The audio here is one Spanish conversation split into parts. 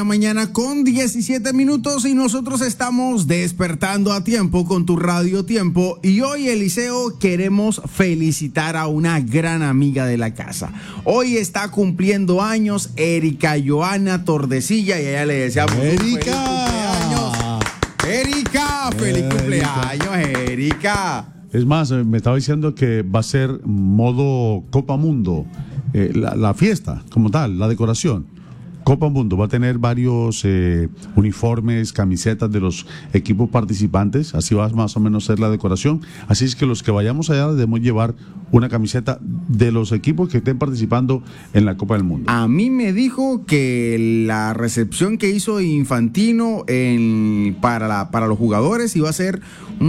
Mañana con 17 minutos y nosotros estamos despertando a tiempo con tu Radio Tiempo. Y hoy, Eliseo, queremos felicitar a una gran amiga de la casa. Hoy está cumpliendo años Erika Joana Tordesilla y a ella le deseamos ¡Erika! ¡Feliz cumpleaños, Erika! Es más, me estaba diciendo que va a ser modo Copa Mundo, la fiesta como tal, la decoración. Copa Mundo va a tener varios uniformes, camisetas de los equipos participantes, así va más o menos a ser la decoración. Así es que los que vayamos allá debemos llevar una camiseta de los equipos que estén participando en la Copa del Mundo. A mí me dijo que la recepción que hizo Infantino para los jugadores iba a ser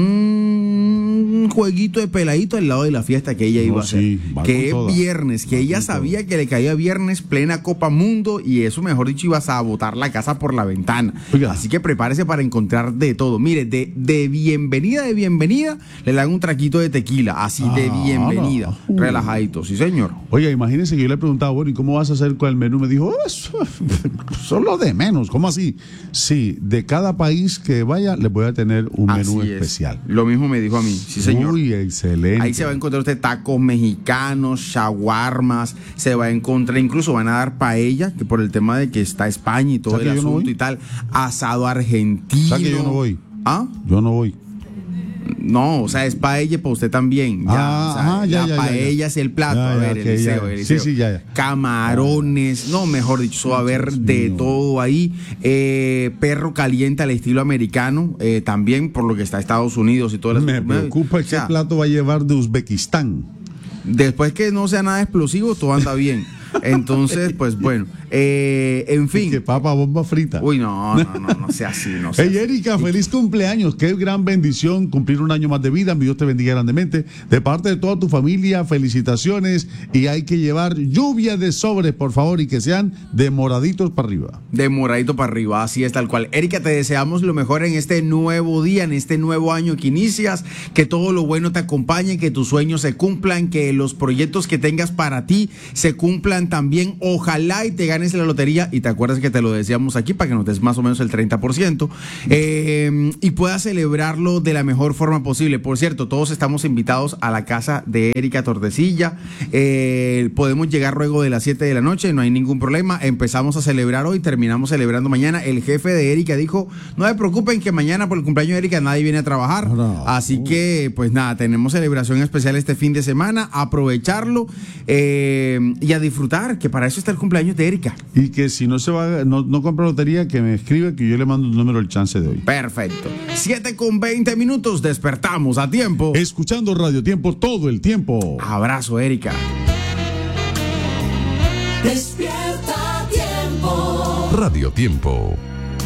un jueguito de peladito al lado de la fiesta que ella iba a hacer. Que es viernes, que ella sabía que le caía viernes plena Copa Mundo y eso, mejor dicho, ibas a botar la casa por la ventana. Oiga. Así que prepárese para encontrar de todo. Mire, de bienvenida, le dan un traquito de tequila, así de bienvenida. Relajadito, sí señor. Oye, imagínense que yo le preguntaba, bueno, ¿y cómo vas a hacer con el menú? Me dijo, son lo de menos. ¿Cómo así? Sí, de cada país que vaya, le voy a tener un menú especial. Lo mismo me dijo a mí, sí señor. Uy, excelente. Ahí se va a encontrar usted tacos mexicanos, shawarmas, se va a encontrar, incluso van a dar paella, que por el tema de que está España y todo el asunto y tal, asado argentino. ¿Sabes que yo no voy? ¿Ah? Yo no voy. No, o sea, es paella para usted también. Ya, paella es el plato. A ver, Eliseo. Sí, ya. Camarones, no, mejor dicho, eso va a haber de todo ahí. Perro caliente al estilo americano, también por lo que está Estados Unidos y todo eso. Me preocupa qué plato va a llevar de Uzbekistán. Después que no sea nada explosivo, todo anda bien. Entonces, pues bueno, en fin. Que papa bomba frita. Uy, no sea así, no sea Hey, Erika, feliz cumpleaños. Qué gran bendición cumplir un año más de vida. Dios te bendiga grandemente. De parte de toda tu familia, felicitaciones. Y hay que llevar lluvia de sobres, por favor, y que sean de moraditos para arriba. De moradito para arriba, así es, tal cual. Erika, te deseamos lo mejor en este nuevo día, en este nuevo año que inicias. Que todo lo bueno te acompañe, que tus sueños se cumplan, que los proyectos que tengas para ti se cumplan también. Ojalá y te ganes la lotería, y te acuerdas que te lo decíamos aquí para que nos des más o menos el 30%, y puedas celebrarlo de la mejor forma posible. Por cierto, todos estamos invitados a la casa de Erika Tordesilla. Podemos llegar luego de las 7 de la noche, no hay ningún problema. Empezamos a celebrar hoy, terminamos celebrando mañana. El jefe de Erika dijo, no se preocupen que mañana por el cumpleaños de Erika nadie viene a trabajar. Así que, pues nada, tenemos celebración especial este fin de semana, aprovecharlo y a disfrutar, que para eso está el cumpleaños de Erika. Y que si no no compra lotería, que me escribe, que yo le mando un número el chance de hoy. Perfecto. 7:20, despertamos a tiempo. Escuchando Radio Tiempo todo el tiempo. Abrazo, Erika. Despierta a tiempo. Radio Tiempo.